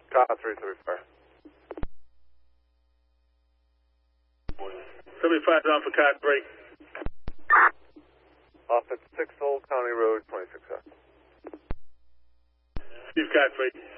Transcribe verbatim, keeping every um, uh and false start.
Car three seventy-five. seventy-five is on for car three. Off at six Old County Road, twenty-six F. Steve, car three.